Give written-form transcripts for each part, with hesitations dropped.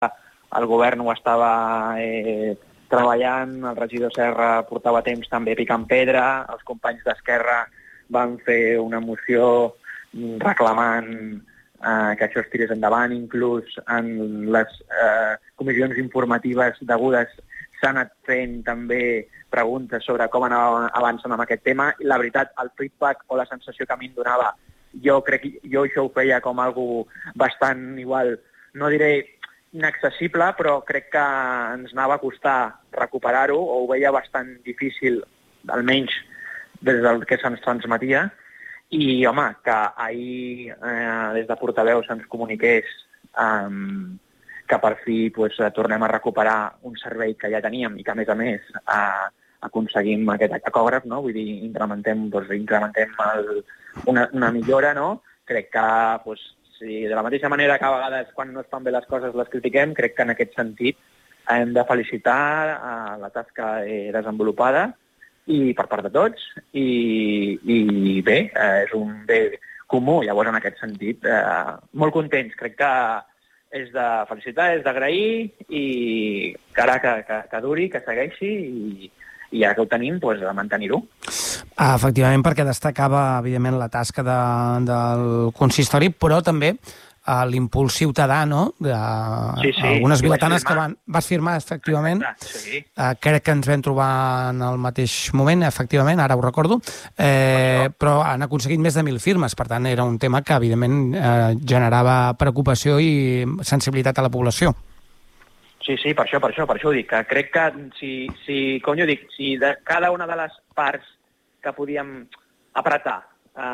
el govern ho estava treballant, el regidor Serra portava temps també picant pedra, els companys d'Esquerra van fer una moció reclamant que això es tirés endavant, inclús en les comissions informatives degudes s'han anat fent també preguntes sobre com anava avançant amb aquest tema. I la veritat, el feedback o la sensació que a mi em donava, jo això ho feia com algo bastant igual, no diré inaccessible, però crec que ens anava a costar recuperar-ho, o ho veia bastant difícil, almenys des del que se'ns transmetia. I, home, que ahir des de portaveu se'ns comuniqués que per fi tornem a recuperar un servei que ja teníem i que, a més, aconseguim aquest tacògraf, no? Vull dir, incrementem una millora, no? Crec que, si de la mateixa manera que a vegades quan no es fan bé les coses les critiquem, crec que en aquest sentit hem de felicitar la tasca desenvolupada i per part de tots, i bé, és un bé comú. Llavors, en aquest sentit, molt contents. Crec que és de felicitar, és d'agrair, i que ara que duri, que segueixi, i ara que ho tenim, de mantenir-ho. Efectivament, perquè destacava, evidentment, la tasca del consistori, però també l'impuls ciutadà, no? Algunes biletanes que vas firmar, efectivament. Sí. Crec que ens vam trobar en el mateix moment, efectivament, ara ho recordo, però han aconseguit més de 1.000 firmes, per tant, era un tema que, evidentment, generava preocupació i sensibilitat a la població. Sí, per això ho dic, que crec que si de cada una de les parts que podíem apretar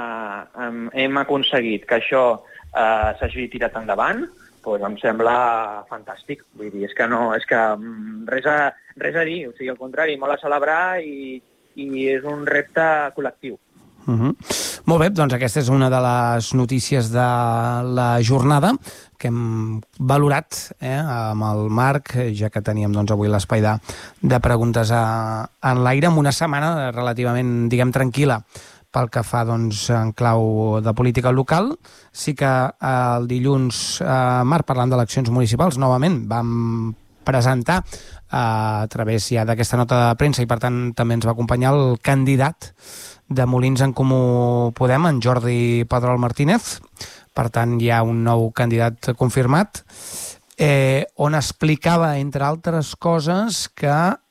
hem aconseguit que això s'hagi tirat endavant, em sembla fantàstic. Vull dir, és que res a dir, o sigui, al contrari, molt a celebrar, i és un repte col·lectiu. Molt bé, doncs aquesta és una de les notícies de la jornada que hem valorat amb el Marc, ja que teníem avui l'espai de preguntes en l'aire, amb una setmana relativament, diguem, tranquil·la pel que fa en clau de política local. Sí que el dilluns, Marc, parlant d'eleccions municipals, novament vam presentar a través ja d'aquesta nota de premsa, i per tant també ens va acompanyar el candidat de Molins en Comú Podem, en Jordi Pedrol Martínez. Per tant, hi ha un nou candidat confirmat, on explicava, entre altres coses, que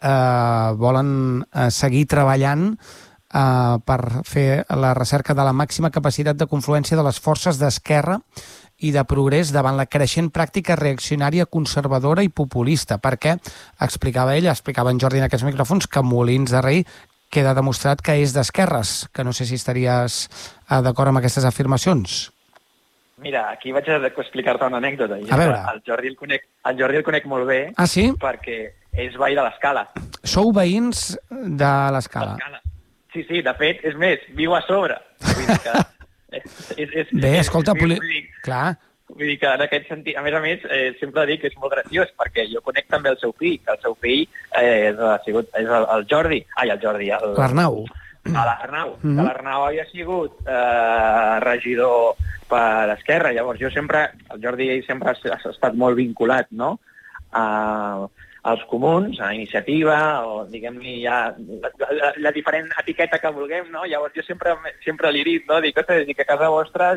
volen seguir treballant per fer la recerca de la màxima capacitat de confluència de les forces d'esquerra i de progrés davant la creixent pràctica reaccionària, conservadora i populista, perquè explicava en Jordi en aquests micròfons, que Molins de Rei queda demostrat que és d'esquerres, que no sé si estaries d'acord amb aquestes afirmacions. Mira, aquí vaig a explicar-te una anècdota. A veure. El Jordi el conec molt bé. Ah, sí? Perquè és veí de l'Escala. Sou veïns de l'Escala? Sí, de fet, és més, viu a sobre. Vull dir que... Bé, escolta, clar. Vull dir que en aquest sentit, a més, sempre dic que és molt graciós, perquè jo conec també el seu fill, que el seu fill és el Jordi. L'Arnau. L'Arnau. L'Arnau havia sigut regidor per Esquerra. Llavors, el Jordi sempre ha estat molt vinculat, no?, als comuns, a Iniciativa, o diguem-li ja la diferent etiqueta que vulguem, no? Llavors jo sempre li dic, no? Dic, a casa vostra,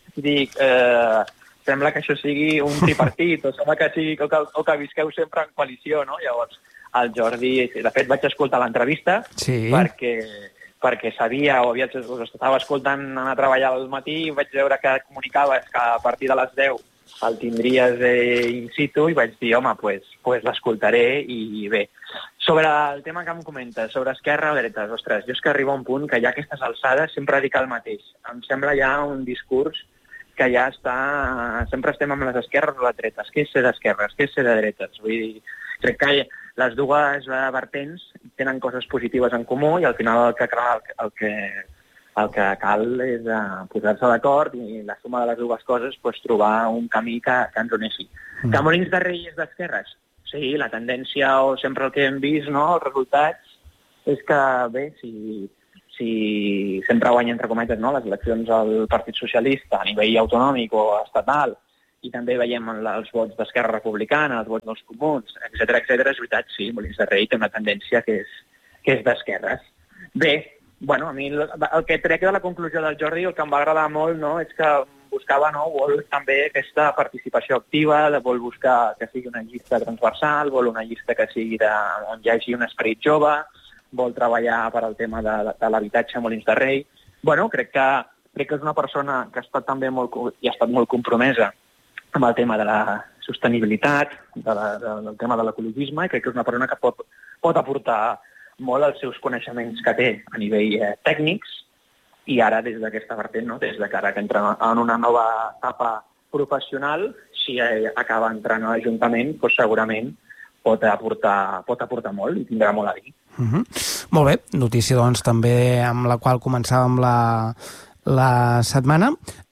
sembla que això sigui un tripartit, o sembla que visqueu sempre en coalició, no? Llavors, el Jordi, de fet, vaig escoltar l'entrevista, sí, perquè sabia, us estava escoltant anar a treballar al matí, i vaig veure que comunicaves que a partir de les 10 el tindries in situ, i vaig dir, home, pues l'escoltaré. I bé, sobre el tema que em comentes, sobre esquerra o dretes, ostres, jo és que arriba un punt que ja a aquestes alçades sempre dic el mateix. Em sembla ja un discurs que ja està... Sempre estem amb les esquerres o les dretes. Què és ser d'esquerres? Què és ser de dretes? Vull dir, crec que les dues vertents tenen coses positives en comú, i al final el que cal és posar-se d'acord, i la suma de les dues coses trobar un camí que ens uneixi. Que Molins de Rei és d'esquerres? Sí, la tendència, o sempre el que hem vist, no?, els resultats, és que, bé, si sempre guanya, entre cometes, no?, les eleccions al Partit Socialista a nivell autonòmic o estatal, i també veiem els vots d'Esquerra Republicana, els vots dels comuns, etcètera, és veritat, sí, Molins de Rei té una tendència que és d'esquerres. Bé, bueno, a mi el que trec de la conclusió del Jordi, el que em va agradar molt, no, és que buscava, no, vol també aquesta participació activa, vol buscar que sigui una llista transversal, vol una llista que sigui on hi hagi un esperit jove, vol treballar per al tema de l'habitatge a Molins de Rei. Bueno, crec que és una persona que ha estat també ha estat molt compromesa amb el tema de la sostenibilitat, del tema de l'ecologisme, i crec que és una persona que pot aportar molt els seus coneixements que té a nivell tècnics, i ara des d'aquesta vertent, no? Des de que ara que entra en una nova etapa professional, si acaba entrant a l'Ajuntament, doncs segurament pot aportar molt i tindrà molt a dir. Molt bé, notícia doncs també amb la qual començàvem la setmana.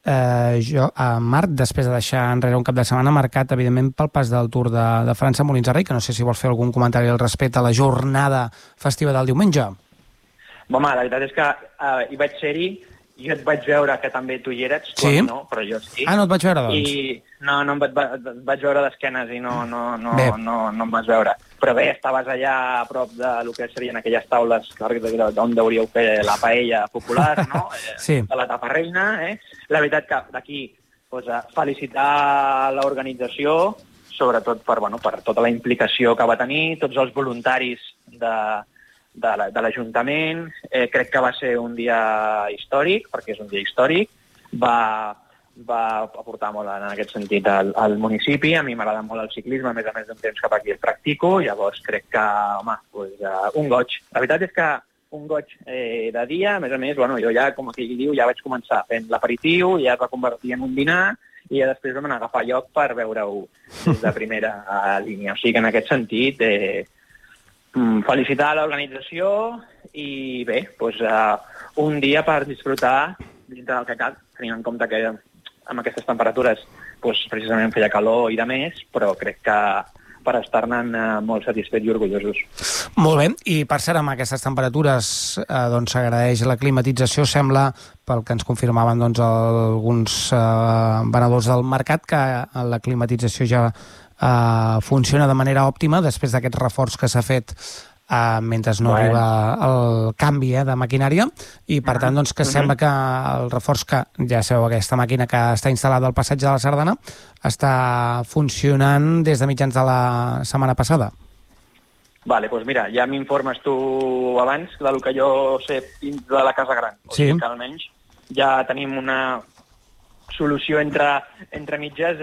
Marc, després de deixar enrere un cap de setmana marcat, evidentment, pel pas del Tour de França a Molins de Rei, que no sé si vols fer algun comentari al respecte a la jornada festiva del diumenge. Home, la veritat és que hi vaig ser-hi, jo et vaig veure que també tu hi eres, tu no, però jo sí. Ah, no et vaig veure, doncs? I no et vaig veure d'esquenes i no em vas veure. Però bé, estaves allà a prop del que serien aquelles taules on hauríeu fer la paella popular, no? Sí. De la tapa reina, La veritat que d'aquí felicitar l'organització, sobretot per tota la implicació que va tenir, tots els voluntaris de l'Ajuntament. Crec que va ser un dia històric, perquè és un dia històric. Va aportar molt en aquest sentit al municipi. A mi m'agrada molt el ciclisme, a més d'un temps cap aquí el practico, llavors crec que, home, un goig. La veritat és que un goig de dia, a més, jo ja, com aquell diu, ja vaig començar fent l'aperitiu, ja es va convertir en un dinar, i ja després vam anar a agafar lloc per veure-ho des de primera línia. O sigui que en aquest sentit, felicitar l'organització i bé, un dia per disfrutar dintre del que cal, tenint en compte que amb aquestes temperatures precisament feia calor i de més, però crec que per estar-ne molt satisfets i orgullosos. Molt bé, i per cert, amb aquestes temperatures s'agraeix la climatització, sembla, pel que ens confirmaven alguns venedors del mercat, que la climatització ja funciona de manera òptima després d'aquest reforç que s'ha fet mentre no arriba el canvi de maquinària, i per tant que sembla que el reforç, que ja sabeu, aquesta màquina que està instal·lada al passatge de la Sardana, està funcionant des de mitjans de la setmana passada. Vale, doncs mira, ja m'informes tu abans del que jo sé dins de la Casa Gran. Sí. O sigui que almenys ja tenim una solució entre mitges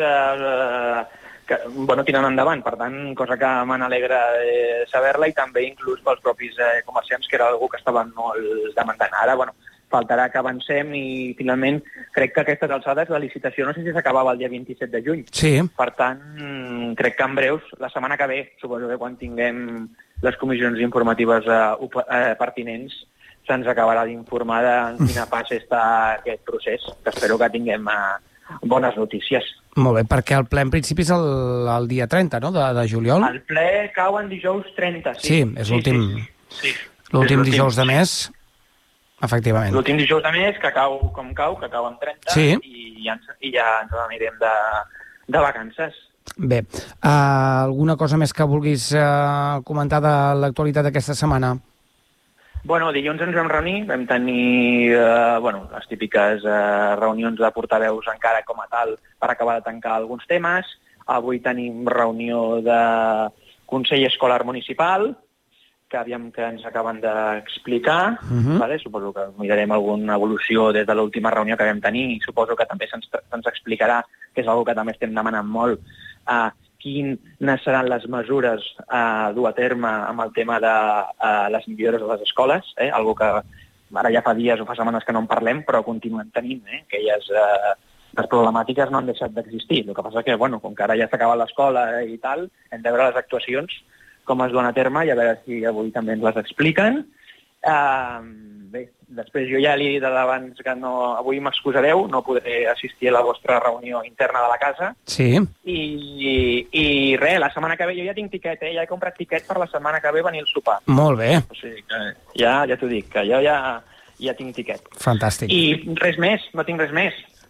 tirant endavant. Per tant, cosa que me n'alegra saber-la, i també inclús pels propis comerciants, que era algú que estaven molt demandant. Ara, faltarà que avancem i finalment crec que a aquestes alçades la licitació no sé si s'acabava el dia 27 de juny. Sí. Per tant, crec que en breus, la setmana que ve, suposo que quan tinguem les comissions informatives pertinents, se'ns acabarà d'informar de en quina fase està aquest procés, que espero que tinguem bones notícies. Molt bé, perquè el ple en principi és el dia 30, no?, de juliol. El ple cau en dijous 30, sí. Sí, és l'últim dijous de mes, efectivament. L'últim dijous de mes, que cau com cau, que cau en 30, sí. i ja ens anirem de vacances. Bé, alguna cosa més que vulguis comentar de l'actualitat d'aquesta setmana? Dilluns ens vam reunir, vam tenir les típiques reunions de portaveus encara com a tal per acabar de tancar alguns temes. Avui tenim reunió de Consell Escolar Municipal, que ens acaben d'explicar. Suposo que mirarem alguna evolució des de l'última reunió que vam tenir, i suposo que també se'ns explicarà, que és una cosa que també estem demanant molt, quines seran les mesures a dur a terme amb el tema de les millores de les escoles, algo que ara ja fa dies o fa setmanes que no en parlem, però continuem tenint, les problemàtiques no han deixat d'existir. El que passa que, com que ara ja s'ha acabat l'escola i tal, hem de veure les actuacions, com es duen a terme, i a veure si avui també ens les expliquen. Bé, després jo ja li he dit abans que avui m'excusareu, no podré assistir a la vostra reunió interna de la casa. Sí. I res, la setmana que ve jo ja tinc tiquet, ja he comprat tiquet per la setmana que ve venir al sopar. Molt bé. O sigui que ja t'ho dic, que jo ja tinc tiquet. Fantàstic. I res més, no tinc res més.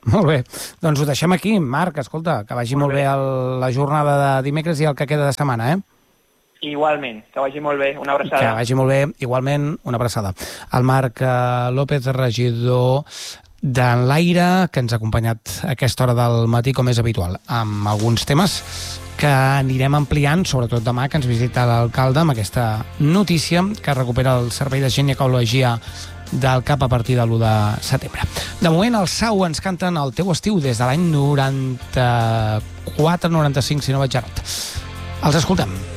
Molt bé, doncs ho deixem aquí. Marc, escolta, que vagi molt bé la jornada de dimecres i el que queda de setmana, Igualment, que vagi molt bé, una abraçada. Que vagi molt bé, igualment, una abraçada. El Marc López, regidor d'Enlaire, que ens ha acompanyat a aquesta hora del matí, com és habitual, amb alguns temes que anirem ampliant, sobretot demà, que ens visita l'alcalde, amb aquesta notícia que recupera el Servei de Ginecologia del CAP a partir de l'1 de setembre. De moment, el Sau ens canten El teu estiu des de l'any 94-95, si no vaig errat. Els escoltem.